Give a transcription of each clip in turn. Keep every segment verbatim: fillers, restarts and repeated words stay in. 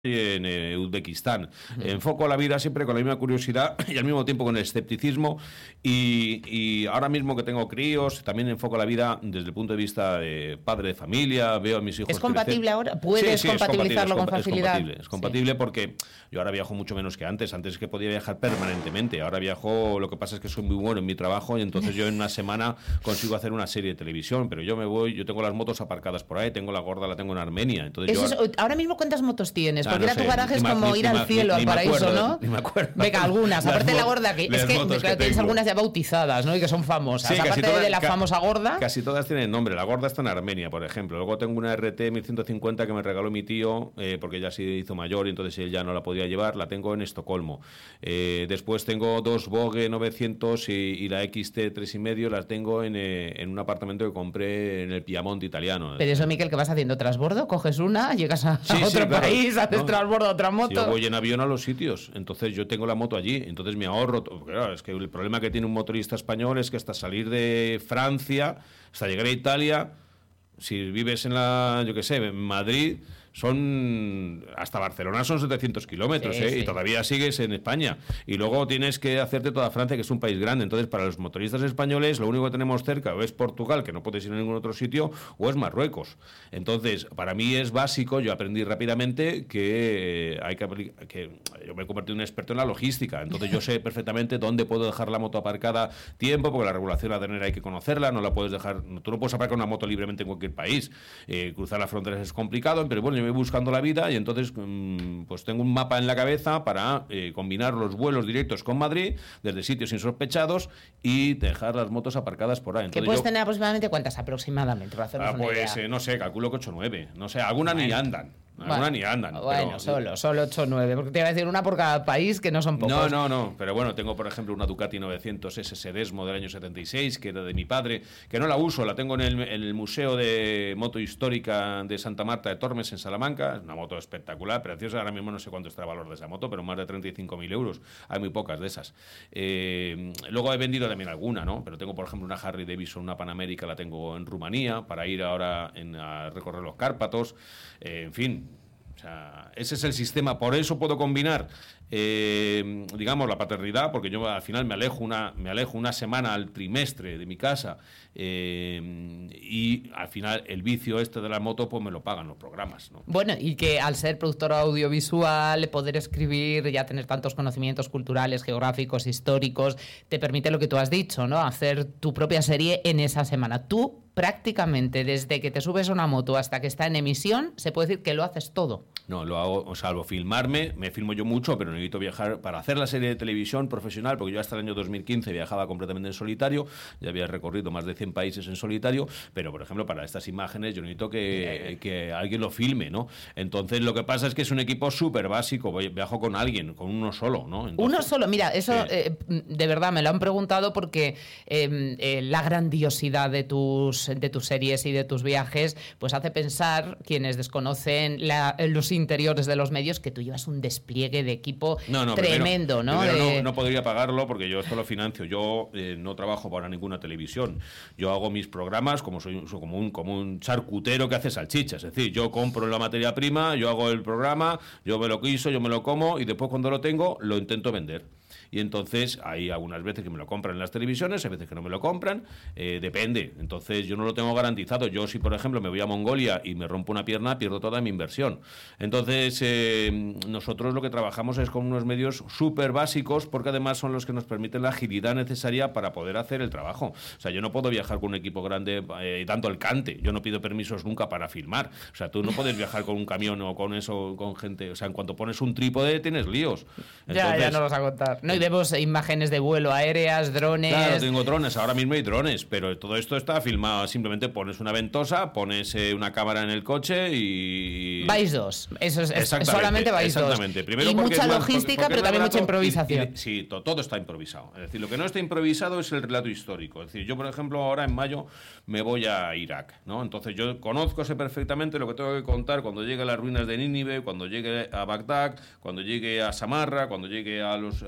en eh, Uzbekistán. Uh-huh. Enfoco la vida siempre con la misma curiosidad y al mismo tiempo con el escepticismo y, y ahora mismo que tengo críos, también enfoco la vida desde el punto de vista de padre de familia, veo a mis hijos ¿Es compatible crecer. ahora? ¿Puedes sí, sí, compatibilizarlo es con facilidad? Es compatible, es compatible sí. porque yo ahora viajo mucho menos que antes, antes es que podía viajar permanentemente, ahora viajo, lo que pasa es que soy muy bueno en mi trabajo y entonces yo en una semana consigo hacer una serie de televisión, pero yo me voy, yo tengo las motos aparcadas por ahí, tengo la gorda, la tengo en Armenia. Entonces Yo ahora... Es, ahora mismo, ¿cuántas motos tienes? Ah, Porque no ir a tu sé, garaje es como ni, ir ni, al cielo, ni, al paraíso, acuerdo, ¿no? Ni me acuerdo. Venga, algunas. Las Aparte de la mo- gorda, que es que, motos claro, que tienes tengo. algunas ya bautizadas, ¿no? Y que son famosas. Sí, Aparte todas, de la ca- famosa gorda. Casi todas tienen nombre. La gorda está en Armenia, por ejemplo. Luego tengo una R T mil ciento cincuenta que me regaló mi tío, eh, porque ya se hizo mayor y entonces él ya no la podía llevar. La tengo en Estocolmo. Eh, después tengo dos Vogue novecientos y, y la X T tres y medio las tengo en, eh, en un apartamento que compré en el Piamonte italiano. Pero eso, Miquel, ¿qué vas haciendo? ¿Transbordo? ¿Coges una? ¿Llegas a, Sí, a otro sí, claro. país? ¿Haces No. transbordo a otra moto? Si yo voy en avión a los sitios, entonces yo tengo la moto allí, entonces me ahorro. Claro, es que el problema que tiene un motorista español es que hasta salir de Francia, hasta llegar a Italia, si vives en la, yo qué sé, en Madrid, son hasta Barcelona son setecientos kilómetros, sí, ¿eh? sí. Y todavía sigues en España. Y luego tienes que hacerte toda Francia, que es un país grande. Entonces, para los motoristas españoles, lo único que tenemos cerca o es Portugal, que no puedes ir a ningún otro sitio, o es Marruecos. Entonces, para mí es básico, yo aprendí rápidamente que hay que, apli- que yo me he convertido en un experto en la logística. Entonces, yo sé perfectamente dónde puedo dejar la moto aparcada tiempo, porque la regulación aduanera hay que conocerla, no la puedes dejar, tú no puedes aparcar una moto libremente en cualquier país. Eh, cruzar las fronteras es complicado, pero bueno, yo me voy buscando la vida y entonces mmm, pues tengo un mapa en la cabeza para eh, combinar los vuelos directos con Madrid desde sitios insospechados y dejar las motos aparcadas por ahí. ¿Que Entonces puedes yo, tener aproximadamente cuántas aproximadamente? Para hacernos ah, una pues idea. eh, no sé, calculo que ocho o nueve. No sé, algunas Bueno. ni andan. Algunas Bueno, ni andan. Bueno, pero, solo, solo ocho o nueve. Porque te iba a decir una por cada país, que no son pocos. No, no, no, pero bueno, tengo por ejemplo una Ducati novecientos S Sedesmo del año setenta y seis, que era de mi padre, que no la uso, la tengo en el, en el Museo de Moto Histórica de Santa Marta de Tormes en Salamanca, es una moto espectacular, preciosa, ahora mismo no sé cuánto está el valor de esa moto, pero más de treinta y cinco mil euros, hay muy pocas de esas. Eh, luego he vendido también alguna, ¿no? Pero tengo por ejemplo una Harley Davidson, una Panamérica, la tengo en Rumanía, para ir ahora en, a recorrer los Cárpatos, eh, en fin... O sea, ese es el sistema, por eso puedo combinar, eh, digamos, la paternidad, porque yo al final me alejo una, me alejo una semana al trimestre de mi casa eh, y al final el vicio este de la moto pues me lo pagan los programas, ¿no? Bueno, y que al ser productor audiovisual, poder escribir, ya tener tantos conocimientos culturales, geográficos, históricos, te permite lo que tú has dicho, ¿no? Hacer tu propia serie en esa semana. Tú prácticamente desde que te subes a una moto hasta que está en emisión, se puede decir que lo haces todo. No, lo hago, o salvo filmarme, me filmo yo mucho, pero necesito viajar para hacer la serie de televisión profesional, porque yo hasta el año dos mil quince viajaba completamente en solitario, ya había recorrido más de cien países en solitario, pero por ejemplo para estas imágenes yo necesito que, que alguien lo filme, ¿no? Entonces lo que pasa es que es un equipo súper básico, voy, viajo con alguien, con uno solo, ¿no? Entonces, uno solo, mira, eso sí. eh, de verdad me lo han preguntado porque eh, eh, la grandiosidad de tus, de tus series y de tus viajes, pues hace pensar, quienes desconocen la, los interiores de los medios, que tú llevas un despliegue de equipo no, no, tremendo, primero, ¿no? Primero de... no, no podría pagarlo porque yo esto lo financio. Yo eh, no trabajo para ninguna televisión. Yo hago mis programas como soy, soy como, un, como un charcutero que hace salchichas. Es decir, yo compro la materia prima, yo hago el programa, yo me lo quiso, yo me lo como y después cuando lo tengo lo intento vender. Y entonces hay algunas veces que me lo compran en las televisiones, hay veces que no me lo compran, eh, depende. Entonces yo no lo tengo garantizado. Yo si por ejemplo me voy a Mongolia y me rompo una pierna, pierdo toda mi inversión. Entonces eh, nosotros lo que trabajamos es con unos medios súper básicos, porque además son los que nos permiten la agilidad necesaria para poder hacer el trabajo. O sea, yo no puedo viajar con un equipo grande eh, dando el cante. Yo no pido permisos nunca para filmar. O sea, tú no puedes viajar con un camión o con eso, con gente. O sea, en cuanto pones un trípode tienes líos. Entonces, ya, ya no vas a contar. No, y vemos imágenes de vuelo aéreas, drones... Claro, tengo drones, ahora mismo hay drones, pero todo esto está filmado, simplemente pones una ventosa, pones eh, una cámara en el coche y... Vais dos, eso es, es exactamente, solamente vais exactamente. dos. Primero y porque mucha es más, logística, porque, porque pero también mucha improvisación. Y, y, sí, to, todo está improvisado. Es decir, lo que no está improvisado es el relato histórico. Es decir, yo, por ejemplo, ahora en mayo me voy a Irak, ¿no? Entonces yo conozco sé perfectamente lo que tengo que contar cuando llegue a las ruinas de Nínive, cuando llegue a Bagdad, cuando llegue a Samarra, cuando llegue a los, al Zigurát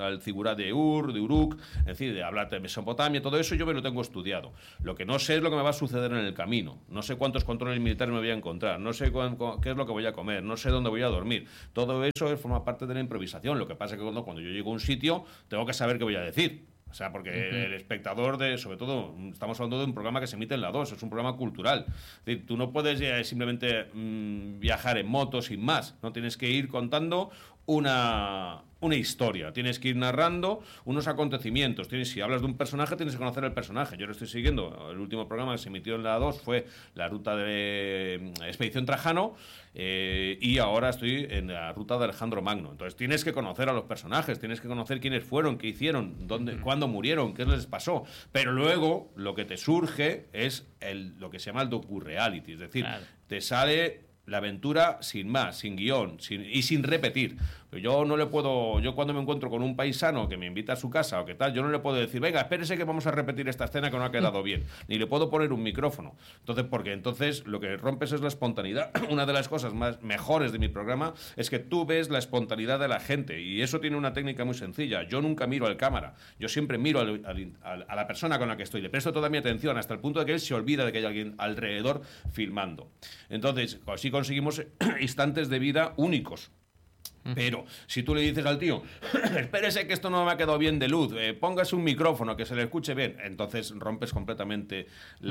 figura de Ur, de Uruk, es decir, de hablar de Mesopotamia, todo eso yo me lo tengo estudiado. Lo que no sé es lo que me va a suceder en el camino. No sé cuántos controles militares me voy a encontrar, no sé cu qué es lo que voy a comer, no sé dónde voy a dormir. Todo eso forma parte de la improvisación. Lo que pasa es que cuando, cuando yo llego a un sitio, tengo que saber qué voy a decir. O sea, porque uh-huh. el espectador, de, sobre todo, estamos hablando de un programa que se emite en la dos, es un programa cultural. Es decir, tú no puedes eh, simplemente mmm, viajar en moto sin más, no tienes que ir contando una, una historia, tienes que ir narrando unos acontecimientos. Tienes, si hablas de un personaje, tienes que conocer el personaje. Yo lo estoy siguiendo. El último programa que se emitió en la dos fue la ruta de eh, Expedición Trajano. Eh, y ahora estoy en la ruta de Alejandro Magno. Entonces tienes que conocer a los personajes, tienes que conocer quiénes fueron, qué hicieron, dónde, cuándo murieron, qué les pasó. Pero luego lo que te surge es el, lo que se llama el docu-reality, es decir, claro. te sale la aventura sin más, sin guión sin, y sin repetir. Yo no le puedo, yo cuando me encuentro con un paisano que me invita a su casa o qué tal, yo no le puedo decir, venga, espérese que vamos a repetir esta escena que no ha quedado bien, ni le puedo poner un micrófono. Entonces, porque entonces lo que rompes es la espontaneidad. Una de las cosas más mejores de mi programa es que tú ves la espontaneidad de la gente y eso tiene una técnica muy sencilla. Yo nunca miro al cámara, yo siempre miro al, al, al, a la persona con la que estoy, le presto toda mi atención hasta el punto de que él se olvida de que hay alguien alrededor filmando. Entonces, así conseguimos instantes de vida únicos. Pero si tú le dices al tío, espérese que esto no me ha quedado bien de luz, eh, póngase un micrófono que se le escuche bien, entonces rompes completamente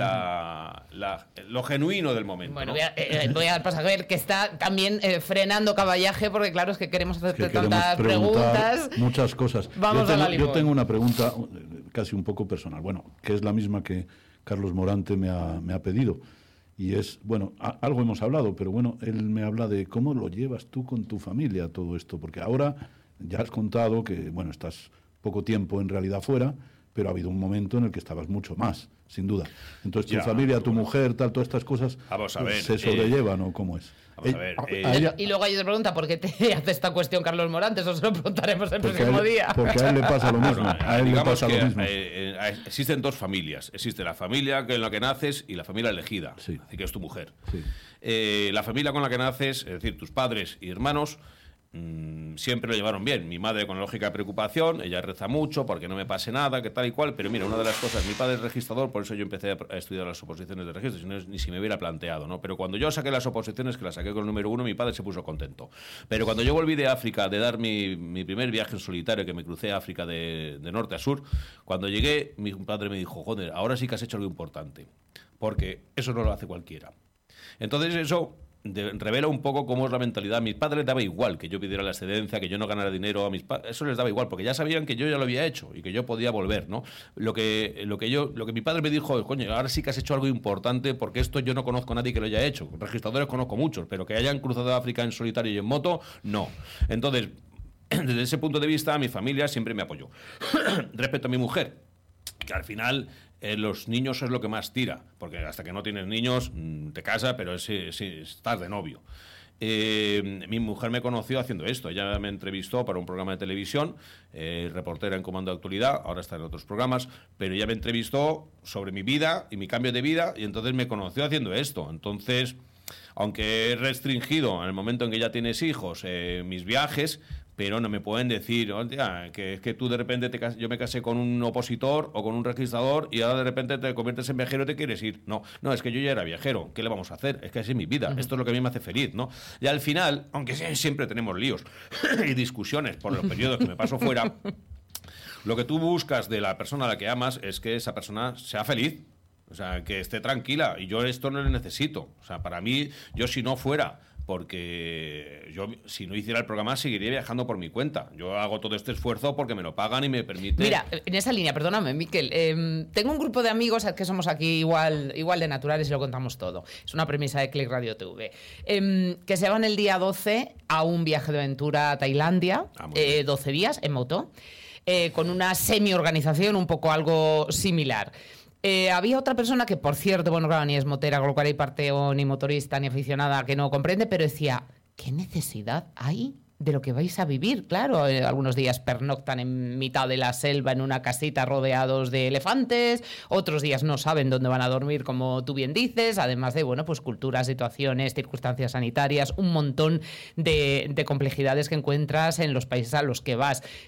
la, la, lo genuino del momento. Bueno, ¿no? voy, a, eh, voy a dar paso a ver que está también eh, frenando caballaje, porque claro, es que queremos hacerte que tantas preguntas. Muchas cosas. Vamos yo, a tengo, la yo tengo una pregunta casi un poco personal, bueno, que es la misma que Carlos Morante me ha, me ha pedido. Y es, bueno, a, algo hemos hablado, pero bueno, él me habla de cómo lo llevas tú con tu familia todo esto, porque ahora ya has contado que, bueno, estás poco tiempo en realidad fuera, pero ha habido un momento en el que estabas mucho más, sin duda. Entonces, tu ya, familia, tu bueno. mujer, tal, todas estas cosas, Vamos a ver, ¿se sobrellevan eh, o cómo es? Vamos a ver. Eh, a ella, y luego hay otra pregunta, ¿por qué te hace esta cuestión Carlos Morante? Eso se lo preguntaremos el próximo él, día. Porque a él le pasa lo mismo. Bueno, a él le pasa que, lo mismo. Eh, eh, existen dos familias. Existe la familia en la que naces y la familia elegida, sí. así que es tu mujer. Sí. Eh, la familia con la que naces, es decir, tus padres y hermanos, mmm, siempre lo llevaron bien. Mi madre con lógica preocupación, ella reza mucho porque no me pase nada, que tal y cual, pero mira, una de las cosas, mi padre es registrador, por eso yo empecé a estudiar las oposiciones de registro, si no, ni si me hubiera planteado, ¿no? Pero cuando yo saqué las oposiciones, que las saqué con el número uno, mi padre se puso contento. Pero cuando yo volví de África, de dar mi, mi primer viaje en solitario, que me crucé a África de, de norte a sur, cuando llegué, mi padre me dijo, joder, ahora sí que has hecho algo importante, porque eso no lo hace cualquiera. Entonces eso De, revela un poco cómo es la mentalidad. A mis padres les daba igual que yo pidiera la excedencia, que yo no ganara dinero, a mis padres, eso les daba igual, porque ya sabían que yo ya lo había hecho y que yo podía volver, ¿no? Lo que, lo que yo, lo que mi padre me dijo es, coño, ahora sí que has hecho algo importante, porque esto yo no conozco a nadie que lo haya hecho. Registradores conozco muchos, pero que hayan cruzado África en solitario y en moto, no. Entonces, desde ese punto de vista, mi familia siempre me apoyó. Respecto a mi mujer, que al final eh, los niños es lo que más tira, porque hasta que no tienes niños te casas, pero es, es, es, estás de novio. Eh, mi mujer me conoció haciendo esto. Ella me entrevistó para un programa de televisión, eh, reportera en Comando de Actualidad, ahora está en otros programas, pero ella me entrevistó sobre mi vida y mi cambio de vida, y entonces me conoció haciendo esto. Entonces, aunque he restringido en el momento en que ya tienes hijos eh, mis viajes, pero no me pueden decir, hostia, que es que tú de repente te cas- yo me casé con un opositor o con un registrador y ahora de repente te conviertes en viajero y te quieres ir. No, no, es que yo ya era viajero. ¿Qué le vamos a hacer? Es que así es mi vida. Uh-huh. Esto es lo que a mí me hace feliz, ¿no? Y al final, aunque siempre tenemos líos y discusiones por los periodos que me paso fuera, lo que tú buscas de la persona a la que amas es que esa persona sea feliz. O sea, que esté tranquila. Y yo esto no le necesito. O sea, para mí, yo si no fuera... porque yo, si no hiciera el programa, seguiría viajando por mi cuenta. Yo hago todo este esfuerzo porque me lo pagan y me permite... Mira, en esa línea, perdóname, Miquel, eh, tengo un grupo de amigos que somos aquí igual, igual de naturales y lo contamos todo. Es una premisa de Click Radio T V. Eh, que se van el día doce a un viaje de aventura a Tailandia, ah, eh, doce días en moto, eh, con una semi-organización, un poco algo similar. Eh, había otra persona que, por cierto, bueno, claro, ni es motera, con lo cual hay parte o ni motorista ni aficionada que no comprende, pero decía, ¿qué necesidad hay de lo que vais a vivir? Claro, eh, algunos días pernoctan en mitad de la selva en una casita rodeados de elefantes, otros días no saben dónde van a dormir, como tú bien dices, además de, bueno, pues culturas, situaciones, circunstancias sanitarias, un montón de, de complejidades que encuentras en los países a los que vas.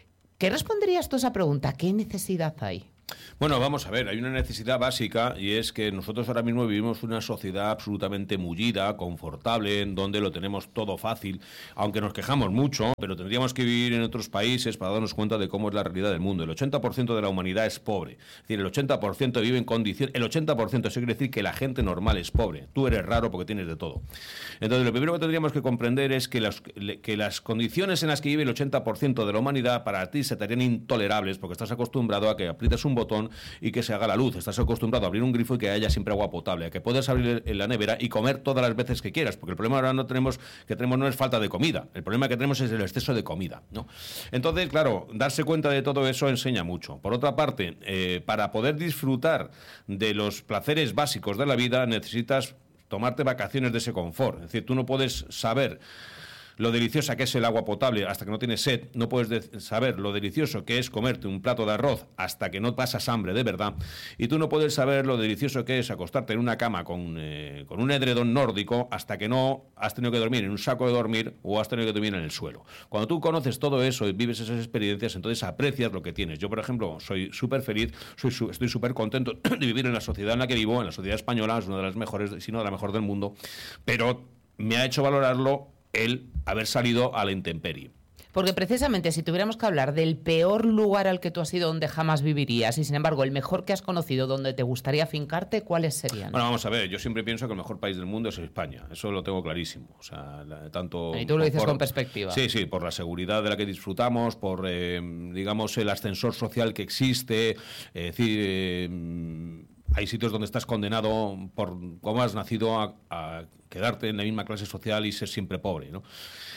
¿Qué responderías tú a esa pregunta? ¿Qué necesidad hay? Bueno, vamos a ver, hay una necesidad básica y es que nosotros ahora mismo vivimos una sociedad absolutamente mullida, confortable, en donde lo tenemos todo fácil, aunque nos quejamos mucho, pero tendríamos que vivir en otros países para darnos cuenta de cómo es la realidad del mundo. El ochenta por ciento de la humanidad es pobre, es decir, el ochenta por ciento vive en condiciones, el ochenta por ciento eso quiere decir que la gente normal es pobre, tú eres raro porque tienes de todo. Entonces, lo primero que tendríamos que comprender es que las, que las condiciones en las que vive el ochenta por ciento de la humanidad para ti se te harían intolerables porque estás acostumbrado a que aprietes un botón y que se haga la luz. Estás acostumbrado a abrir un grifo y que haya siempre agua potable, a que puedas abrir en la nevera y comer todas las veces que quieras, porque el problema ahora no tenemos que tenemos no es falta de comida, el problema que tenemos es el exceso de comida, ¿no? Entonces, claro, darse cuenta de todo eso enseña mucho. Por otra parte, eh, para poder disfrutar de los placeres básicos de la vida necesitas tomarte vacaciones de ese confort. Es decir, tú no puedes saber lo deliciosa que es el agua potable hasta que no tienes sed, no puedes de- saber lo delicioso que es comerte un plato de arroz hasta que no pasas hambre de verdad, y tú no puedes saber lo delicioso que es acostarte en una cama con, eh, con un edredón nórdico hasta que no has tenido que dormir en un saco de dormir o has tenido que dormir en el suelo. Cuando tú conoces todo eso y vives esas experiencias, entonces aprecias lo que tienes. Yo, por ejemplo, soy súper feliz, soy su- estoy súper contento de vivir en la sociedad en la que vivo, en la sociedad española, es una de las mejores, si no la mejor del mundo, pero me ha hecho valorarlo el haber salido a la intemperie. Porque precisamente si tuviéramos que hablar del peor lugar al que tú has ido donde jamás vivirías y sin embargo el mejor que has conocido donde te gustaría afincarte, ¿cuáles serían? Bueno, vamos a ver, yo siempre pienso que el mejor país del mundo es España, eso lo tengo clarísimo. O sea, la- tanto Y tú lo dices por- con perspectiva. Sí, sí, por la seguridad de la que disfrutamos, por, eh, digamos, el ascensor social que existe, es decir, eh, hay sitios donde estás condenado por cómo has nacido a, a quedarte en la misma clase social y ser siempre pobre, ¿no?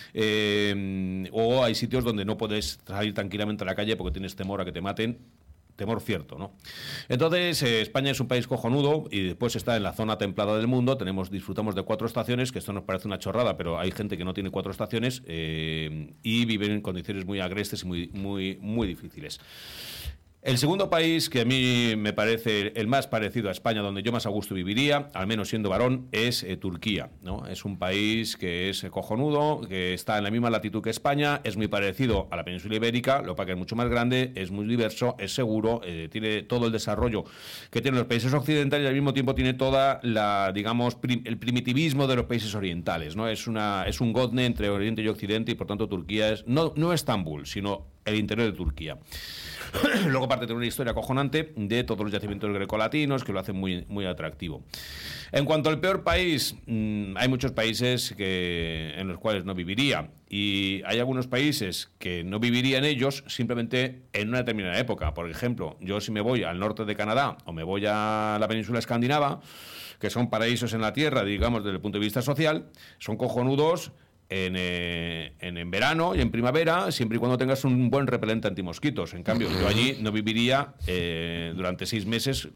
Eh, o hay sitios donde no puedes salir tranquilamente a la calle porque tienes temor a que te maten. Temor cierto, ¿no? Entonces, eh, España es un país cojonudo y después está en la zona templada del mundo. Tenemos, disfrutamos de cuatro estaciones, que esto nos parece una chorrada, pero hay gente que no tiene cuatro estaciones eh, y viven en condiciones muy agrestes y muy, muy, muy difíciles. El segundo país que a mí me parece el más parecido a España, donde yo más a gusto viviría, al menos siendo varón, es eh, Turquía, ¿no? Es un país que es eh, cojonudo, que está en la misma latitud que España, es muy parecido a la península ibérica, lo que pasa que es mucho más grande, es muy diverso, es seguro, eh, tiene todo el desarrollo que tienen los países occidentales y al mismo tiempo tiene toda la, digamos, prim- el primitivismo de los países orientales, ¿no? Es una es un gozne entre Oriente y Occidente y por tanto Turquía es no no Estambul, sino el interior de Turquía. Luego, aparte, tiene una historia acojonante de todos los yacimientos grecolatinos que lo hacen muy, muy atractivo. En cuanto al peor país, mmm, hay muchos países que, en los cuales no viviría. Y hay algunos países que no viviría en ellos simplemente en una determinada época. Por ejemplo, yo si me voy al norte de Canadá o me voy a la península escandinava, que son paraísos en la tierra, digamos, desde el punto de vista social, son cojonudos. En, eh, en, en verano y en primavera, siempre y cuando tengas un buen repelente antimosquitos. En cambio, yo allí no viviría eh, durante seis meses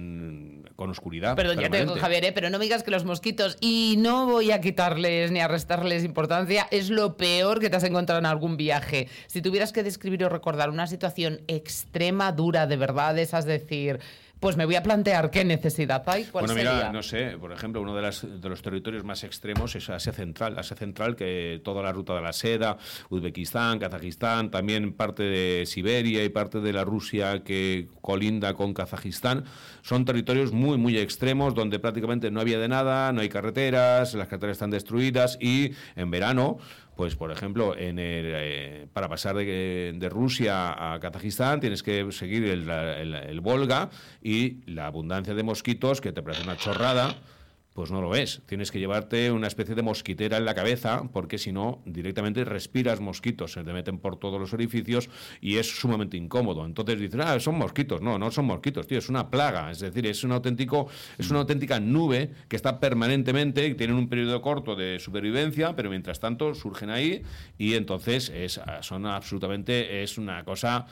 en, con oscuridad. Perdón, ya te digo, permanente. Javier, ¿eh? Pero no me digas que los mosquitos, y no voy a quitarles ni a restarles importancia, es lo peor que te has encontrado en algún viaje. Si tuvieras que describir o recordar una situación extrema, dura, de verdad, esas decir... Pues me voy a plantear qué necesidad hay. ¿Cuál Bueno, sería? mira, no sé, por ejemplo, uno de, las, de los territorios más extremos es Asia Central. Asia Central, que toda la ruta de la seda, Uzbekistán, Kazajistán, también parte de Siberia y parte de la Rusia que colinda con Kazajistán, son territorios muy, muy extremos donde prácticamente no había de nada, no hay carreteras, las carreteras están destruidas y en verano... Pues, por ejemplo, en el, eh, para pasar de, de Rusia a Kazajistán tienes que seguir el, el, el Volga y la abundancia de mosquitos, que te parece una chorrada, pues no lo ves. Tienes que llevarte una especie de mosquitera en la cabeza porque si no, directamente respiras mosquitos, se te meten por todos los orificios y es sumamente incómodo. Entonces dices, ah, son mosquitos. No, no son mosquitos, tío, es una plaga. Es decir, es un auténtico, es una auténtica nube que está permanentemente y tienen un periodo corto de supervivencia, pero mientras tanto surgen ahí y entonces es, son absolutamente, es una cosa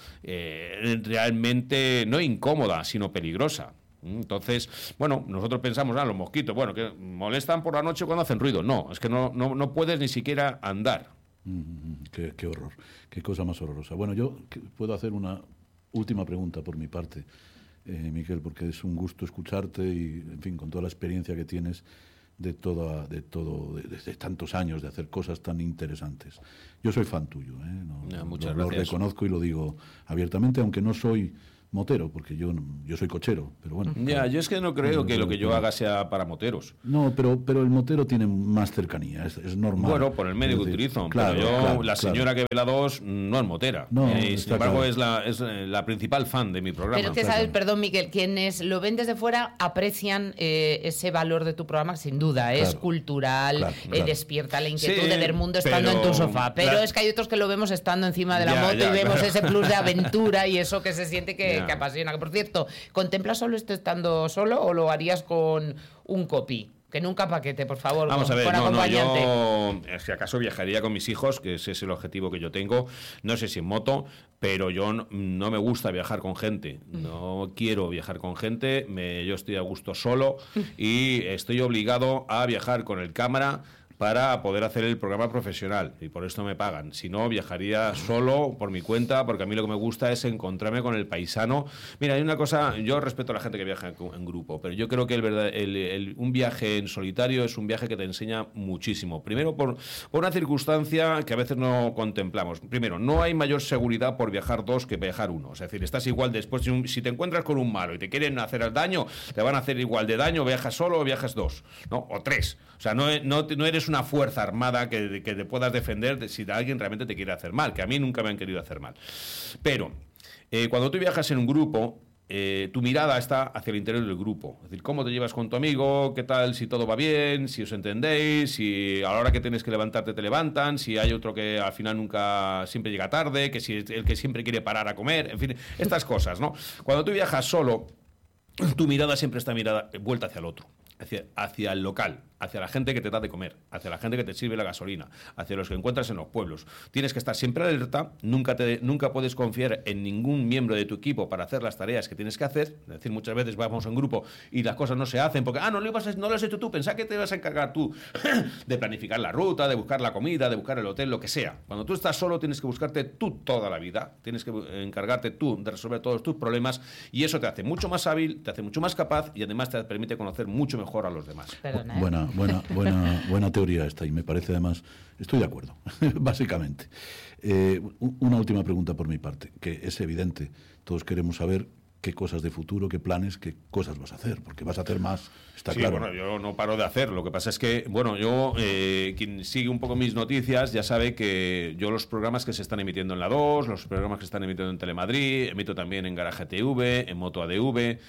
eh, realmente no incómoda, sino peligrosa. Entonces, bueno, nosotros pensamos, ah, los mosquitos, bueno, que molestan por la noche cuando hacen ruido. No, es que no, no, no puedes ni siquiera andar. Mm, qué, qué horror, qué cosa más horrorosa. Bueno, yo puedo hacer una última pregunta por mi parte, eh, Miquel, porque es un gusto escucharte y, en fin, con toda la experiencia que tienes de toda, de todo, de, de tantos años de hacer cosas tan interesantes. Yo soy fan tuyo, ¿eh? No, Ya, muchas lo, lo gracias. reconozco y lo digo abiertamente, aunque no soy motero, porque yo yo soy cochero, pero bueno. Ya, claro, yo es que no creo no, que no, lo que yo no. haga sea para moteros. No, pero, pero el motero tiene más cercanía, es, es normal. Bueno, por el medio Es que decir, utilizo. claro, pero yo, claro, la señora claro. que ve la dos no es motera. No, Eh, y sin está embargo claro. es la, es eh, la principal fan de mi programa. Pero es que, ¿sabes? Perdón, Miquel, quienes lo ven desde fuera aprecian eh, ese valor de tu programa, que sin duda es Claro, cultural, claro, eh, claro. despierta la inquietud Sí, de ver mundo estando pero- en tu sofá. Pero claro. es que hay otros que lo vemos estando encima de la Ya, moto ya, y vemos claro. ese plus de aventura y eso que se siente que, Ya. que apasiona. Que, por cierto, ¿contemplas solo esto estando solo o lo harías con un copy? Que nunca paquete, por favor, Vamos con, a ver, con no, no, acompañante. yo eh, si acaso viajaría con mis hijos, que ese es el objetivo que yo tengo, no sé si en moto, pero yo no, no me gusta viajar con gente, no quiero viajar con gente, me, yo estoy a gusto solo y estoy obligado a viajar con el cámara para poder hacer el programa profesional y por esto me pagan. Si no, viajaría solo por mi cuenta, porque a mí lo que me gusta es encontrarme con el paisano. Mira, hay una cosa, yo respeto a la gente que viaja en, en grupo, pero yo creo que el verdad, el, el, un viaje en solitario es un viaje que te enseña muchísimo. Primero, por, por una circunstancia que a veces no contemplamos. Primero, no hay mayor seguridad por viajar dos que viajar uno. Es decir, estás igual después, si, un, si te encuentras con un malo y te quieren hacer el daño, te van a hacer igual de daño, viajas solo o viajas dos, ¿no? O tres. O sea, no, no, no eres una fuerza armada que, que te puedas defender de si alguien realmente te quiere hacer mal, que a mí nunca me han querido hacer mal. Pero eh, cuando tú viajas en un grupo, eh, tu mirada está hacia el interior del grupo. Es decir, cómo te llevas con tu amigo, qué tal, si todo va bien, si os entendéis, si a la hora que tienes que levantarte te levantan, si hay otro que al final nunca siempre llega tarde, que si es el que siempre quiere parar a comer, en fin, estas cosas, ¿no? Cuando tú viajas solo, tu mirada siempre está mirada, vuelta hacia el otro. Hacia, hacia el local, hacia la gente que te da de comer, hacia la gente que te sirve la gasolina, hacia los que encuentras en los pueblos. Tienes que estar siempre alerta, nunca, te, nunca puedes confiar en ningún miembro de tu equipo para hacer las tareas que tienes que hacer. Es decir, muchas veces vamos en grupo y las cosas no se hacen porque, ah, no lo, ibas a, no lo has hecho tú, pensá que te vas a encargar tú de planificar la ruta, de buscar la comida, de buscar el hotel, lo que sea. Cuando tú estás solo tienes que buscarte tú toda la vida, tienes que encargarte tú de resolver todos tus problemas y eso te hace mucho más hábil, te hace mucho más capaz y además te permite conocer mucho mejor a los demás. Perdona, ¿eh? Buena, buena, buena, buena teoría esta y me parece además, estoy de acuerdo, básicamente. Eh, una última pregunta por mi parte, que es evidente, todos queremos saber qué cosas de futuro, qué planes, qué cosas vas a hacer, porque vas a hacer más, está sí, claro. Bueno, yo no paro de hacer. Lo que pasa es que, bueno, yo, eh, quien sigue un poco mis noticias, ya sabe que yo los programas que se están emitiendo en la dos, los programas que se están emitiendo en Telemadrid, emito también en Garaje T V, en Moto A D V,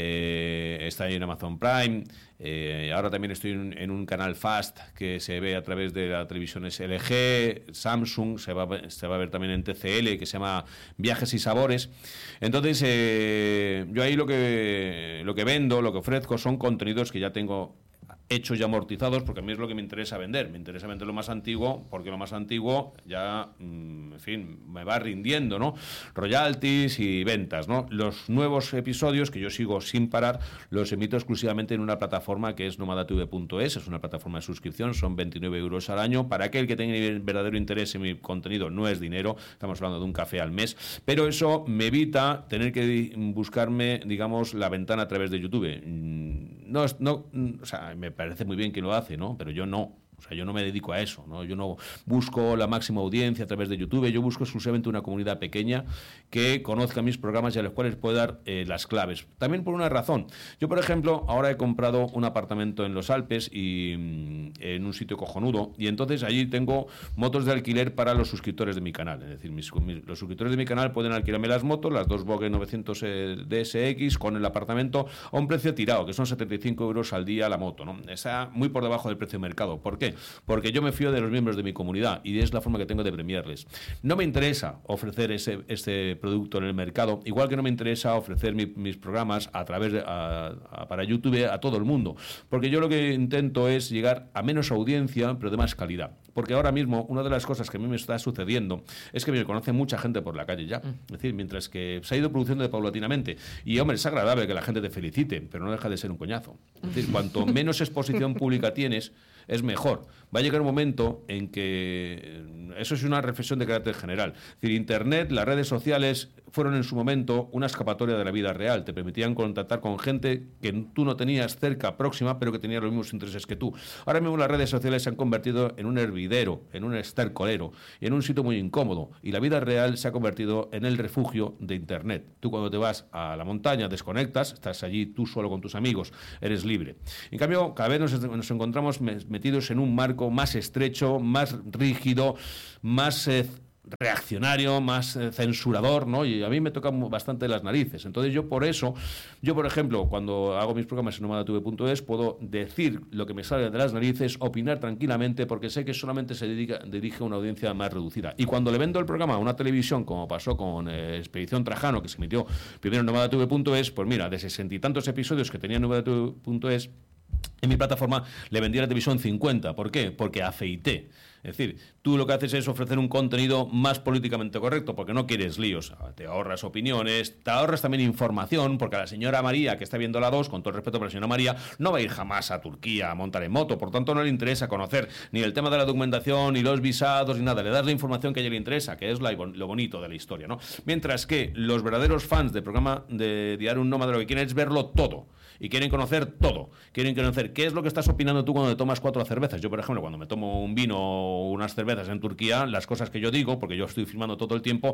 eh, está ahí en Amazon Prime, eh, ahora también estoy en, en un canal Fast que se ve a través de la televisión S L G, Samsung, se va, a ver- se va a ver también en T C L, que se llama Viajes y Sabores. Entonces, eh, yo ahí lo que, lo que vendo, lo que ofrezco son contenidos que ya tengo hechos y amortizados, porque a mí es lo que me interesa vender. Me interesa vender lo más antiguo, porque lo más antiguo ya, mm, en fin, me va rindiendo, ¿no? Royalties y ventas, ¿no? Los nuevos episodios, que yo sigo sin parar, los emito exclusivamente en una plataforma que es nomada T V punto es, es una plataforma de suscripción, son veintinueve euros al año. Para aquel que tenga verdadero interés en mi contenido, no es dinero, estamos hablando de un café al mes, pero eso me evita tener que buscarme, digamos, la ventana a través de YouTube. No, no, o sea, me parece muy bien que lo hace, ¿no? Pero yo no. O sea, yo no me dedico a eso, ¿no? Yo no busco la máxima audiencia a través de YouTube, yo busco exclusivamente una comunidad pequeña que conozca mis programas y a los cuales pueda dar eh, las claves. También por una razón. Yo, por ejemplo, ahora he comprado un apartamento en los Alpes y mm, en un sitio cojonudo, y entonces allí tengo motos de alquiler para los suscriptores de mi canal. Es decir, mis, mis, los suscriptores de mi canal pueden alquilarme las motos, las dos Vogue novecientos D S X con el apartamento a un precio tirado, que son setenta y cinco euros al día la moto, ¿no? Está muy por debajo del precio de mercado. ¿Por qué? Porque yo me fío de los miembros de mi comunidad y es la forma que tengo de premiarles. No me interesa ofrecer ese, este producto en el mercado, igual que no me interesa ofrecer mi, mis programas a través de, a, a, para YouTube a todo el mundo, porque yo lo que intento es llegar a menos audiencia, pero de más calidad. Porque ahora mismo una de las cosas que a mí me está sucediendo es que me conoce mucha gente por la calle ya. Es decir, mientras que se ha ido produciendo de paulatinamente. Y, hombre, es agradable que la gente te felicite, pero no deja de ser un coñazo. Es decir, cuanto menos exposición pública tienes, es mejor. Va a llegar un momento en que... Eso es una reflexión de carácter general. Es decir, Internet, las redes sociales fueron en su momento una escapatoria de la vida real. Te permitían contactar con gente que tú no tenías cerca, próxima, pero que tenía los mismos intereses que tú. Ahora mismo las redes sociales se han convertido en un hervidero, en un estercolero, en un sitio muy incómodo. Y la vida real se ha convertido en el refugio de Internet. Tú cuando te vas a la montaña desconectas, estás allí tú solo con tus amigos, eres libre. En cambio, cada vez nos, nos encontramos metidos en un marco más estrecho, más rígido, más Eh, reaccionario, más eh, censurador, ¿no? Y a mí me toca bastante las narices. Entonces yo por eso, yo por ejemplo, cuando hago mis programas en nómada t v punto es, puedo decir lo que me sale de las narices, opinar tranquilamente, porque sé que solamente se dedica, dirige a una audiencia más reducida. Y cuando le vendo el programa a una televisión, como pasó con eh, Expedición Trajano, que se emitió primero en nómada t v punto es, pues mira, de sesenta y tantos episodios que tenía en nómada t v punto es, en mi plataforma le vendí a la televisión cincuenta. ¿Por qué? Porque afeité. Es decir, tú lo que haces es ofrecer un contenido más políticamente correcto, porque no quieres líos. Te ahorras opiniones, te ahorras también información, porque a la señora María, que está viendo la dos, con todo el respeto por la señora María, no va a ir jamás a Turquía a montar en moto. Por tanto, no le interesa conocer ni el tema de la documentación, ni los visados, ni nada. Le das la información que a ella le interesa, que es la, lo bonito de la historia, ¿no? Mientras que los verdaderos fans del programa de Diario Un Nómada lo que quieren es verlo todo. Y quieren conocer todo. Quieren conocer qué es lo que estás opinando tú cuando te tomas cuatro cervezas. Yo, por ejemplo, cuando me tomo un vino o unas cervezas en Turquía, las cosas que yo digo, porque yo estoy filmando todo el tiempo,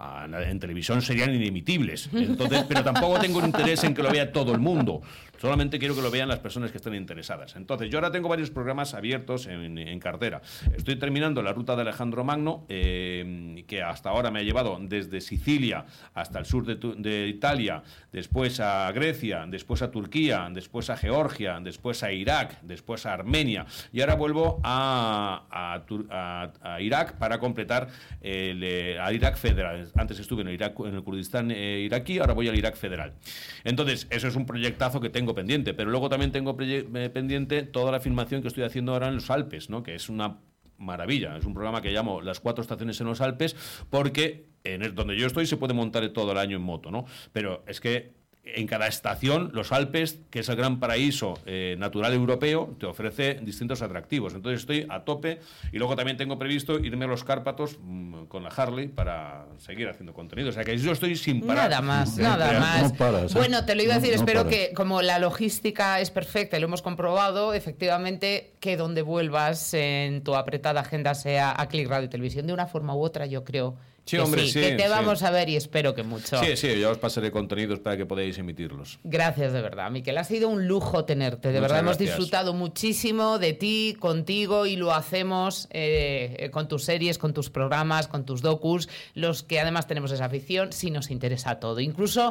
en televisión serían inimitibles. Entonces, pero tampoco tengo interés en que lo vea todo el mundo. Solamente quiero que lo vean las personas que estén interesadas. Entonces, yo ahora tengo varios programas abiertos en, en cartera. Estoy terminando la ruta de Alejandro Magno, eh, que hasta ahora me ha llevado desde Sicilia hasta el sur de, de Italia, después a Grecia, después a Turquía, después a Georgia, después a Irak, después a Armenia, y ahora vuelvo a, a, a, a Irak para completar el, eh, a Irak federal. Antes estuve en, Irak, en el Kurdistán eh, iraquí, ahora voy al Irak federal. Entonces, eso es un proyectazo que tengo pendiente, pero luego también tengo eh, pendiente toda la filmación que estoy haciendo ahora en los Alpes, ¿no? Que es una maravilla. Es un programa que llamo Las Cuatro Estaciones en los Alpes, porque en el, donde yo estoy se puede montar todo el año en moto, ¿no? Pero es que en cada estación, los Alpes, que es el gran paraíso eh, natural europeo, te ofrece distintos atractivos. Entonces estoy a tope, y luego también tengo previsto irme a los Cárpatos mmm, con la Harley para seguir haciendo contenido. O sea que yo estoy sin parar. Nada más, nada más. No paras, ¿eh? Bueno, te lo iba a decir, no, no espero paras. que como la logística es perfecta y lo hemos comprobado, efectivamente, que donde vuelvas en tu apretada agenda sea a Click Radio y Televisión, de una forma u otra, yo creo. Sí, que hombre, sí, sí, que te sí. vamos a ver y espero que mucho. Sí, sí, ya os pasaré contenidos para que podáis emitirlos. Gracias, de verdad, Miquel. Ha sido un lujo tenerte. De Muchas verdad, hemos gracias. disfrutado muchísimo de ti, contigo, y lo hacemos eh, con tus series, con tus programas, con tus docus, los que además tenemos esa afición, si nos interesa todo. Incluso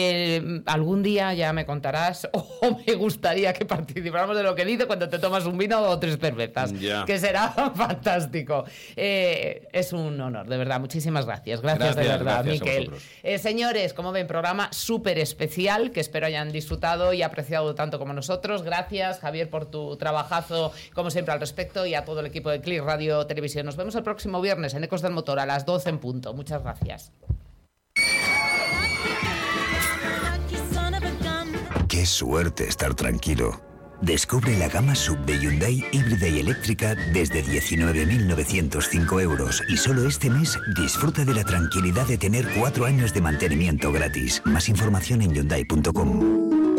eh, algún día ya me contarás, o me gustaría que participáramos de lo que dice cuando te tomas un vino o tres cervezas, Ya. que será fantástico. Eh, es un honor, de verdad. Muchísimas gracias. Gracias, Gracias, de verdad, gracias a Miquel. vosotros. Eh, señores, como ven, programa súper especial que espero hayan disfrutado y apreciado tanto como nosotros. Gracias, Javier, por tu trabajazo, como siempre, al respecto, y a todo el equipo de Click Radio Televisión. Nos vemos el próximo viernes en Ecos del Motor a las doce en punto. Muchas gracias. Qué suerte estar tranquilo. Descubre la gama sub de Hyundai híbrida y eléctrica desde diecinueve mil novecientos cinco euros, y solo este mes disfruta de la tranquilidad de tener cuatro años de mantenimiento gratis. Más información en hyundai punto com.